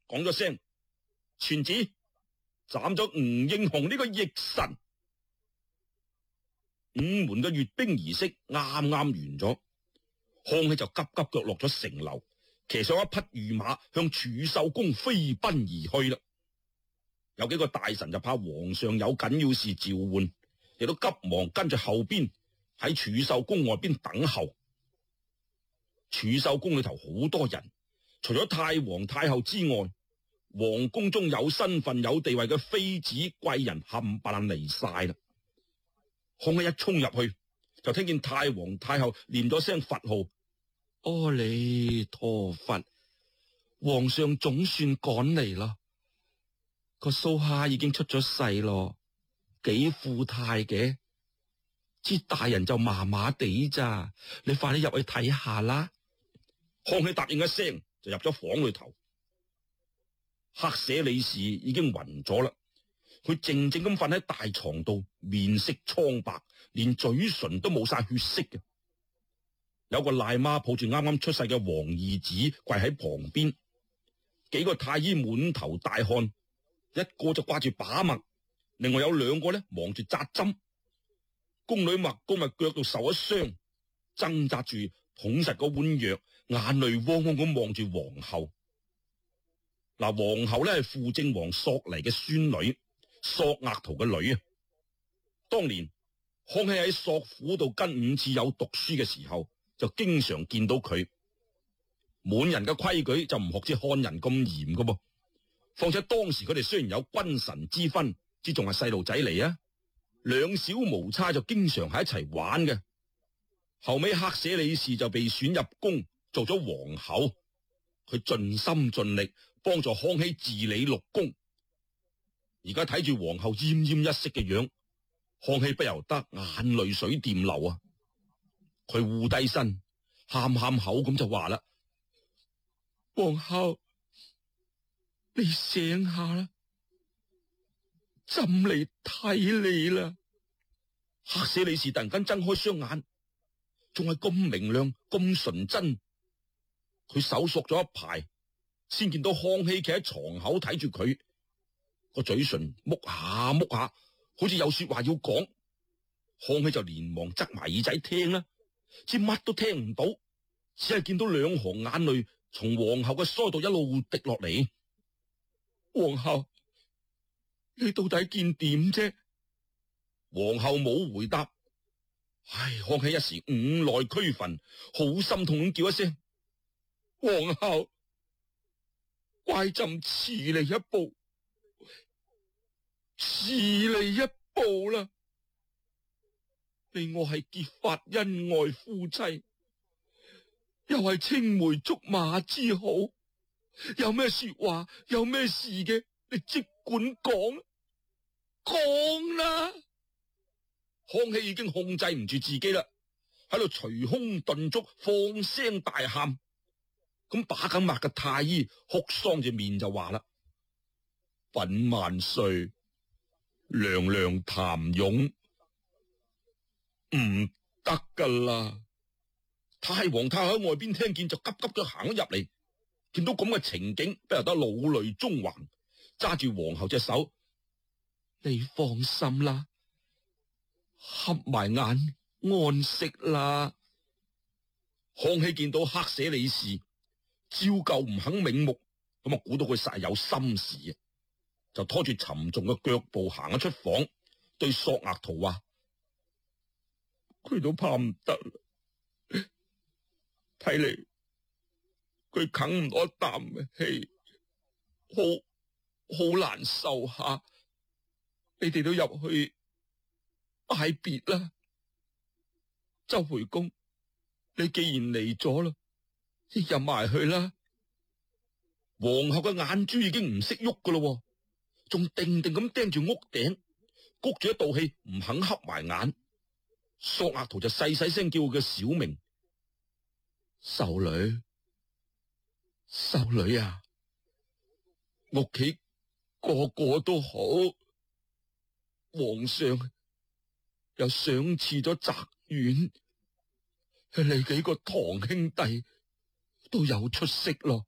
講咗聲：傳旨斬咗吳應熊呢個逆臣。午門嘅閱兵儀式啱啱完咗，康熙就急急腳落咗城樓，騎上一匹御馬向儲秀宮飛奔而去啦。有幾個大臣就怕皇上有緊要事召喚，亦都急忙跟住後邊喺儲秀宮外邊等候。儲秀宮裏頭好多人，除咗太皇太后之外，皇宮中有身份有地位嘅妃子貴人冚唪唥嚟晒啦。康熙一衝入去，就聽見太皇太后念咗聲佛號：阿彌陀佛，皇上總算趕嚟啦。個蘇蝦已經出咗世咯，幾富態嘅，知大人就麻麻地咋，你快啲入去睇下啦。康熙答應一聲，就入咗房裏頭。黑舍李氏已經暈咗啦，佢靜靜咁瞓喺大床度，面色蒼白，連嘴唇都冇晒血色嘅。有個賴媽抱住啱啱出世嘅皇二子跪喺旁邊，幾個太醫滿頭大汗，一個就掛住把脈，另外有兩個呢忙住紮針。宮女麥公咪腳度受咗傷，掙扎住捧實嗰碗藥，眼淚汪汪咁望住皇后。嗱，皇后呢係輔政王索尼嘅孫女，索額圖嘅女啊。當年康熙喺索府度跟伍次友讀書嘅時候，就經常見到佢。滿人嘅規矩就唔學似漢人咁嚴噶噃。況且當時佢哋雖然有君臣之分，只仲係細路仔嚟啊，兩小無猜就經常喺一齊玩嘅。後尾黑舍李氏就被選入宮做咗皇后，佢盡心盡力幫助康熙治理六宮。而家睇住皇后奄奄一息嘅樣，康熙不由得眼淚水掂流啊！佢護低身，喊口咁就話啦：皇后，你醒下啦，朕嚟睇你啦！黑舍李氏突然間睜開雙眼，仲係咁明亮咁純真。佢搜索咗一排，先見到康熙企喺床口睇住佢，個嘴唇喐下喐下，好似有說話要講。康熙就連忙側埋耳仔聽啦，知乜都聽唔到，只係見到兩行眼淚從皇后嘅腮度一路滴落嚟。皇后，你到底見點啫？皇后冇回答。唉，康熙一時五內俱焚，好心痛咁叫一聲：皇后，怪朕遲嚟一步，遲嚟一步啦！你我係結發恩愛夫妻，又係青梅竹馬之好，有咩說話，有咩事嘅，你即管講，講啦！康熙已經控制唔住自己啦，喺度捶胸頓足，放聲大喊。咁把緊脈嘅太醫哭喪住面就話啦：品萬歲，娘娘談勇唔得噶啦！太皇太后喺外邊聽見就急急腳行咗入嚟，見到咁嘅情景，不由得老淚縱橫，揸住皇后隻手：你放心啦，合埋眼安息啦。康熙見到黑舍李氏照舊唔肯瞑目，咁啊估到佢實係有心事啊，就拖住沉重嘅腳步行咗出房，對索額圖話：佢都怕唔得啦，睇嚟佢啃唔到一啖嘅氣，好難受下。你哋都入去拜別啦。周回公，你既然嚟咗啦，你入埋去啦。皇后嘅眼珠已經唔識喐噶咯，仲定定咁盯住屋頂，谷住一道氣，唔肯合埋眼。索額圖就細細聲叫佢嘅小名：秀女，秀女啊！屋企個個都好，皇上又賞賜咗宅院，你幾個堂兄弟都有出息咯。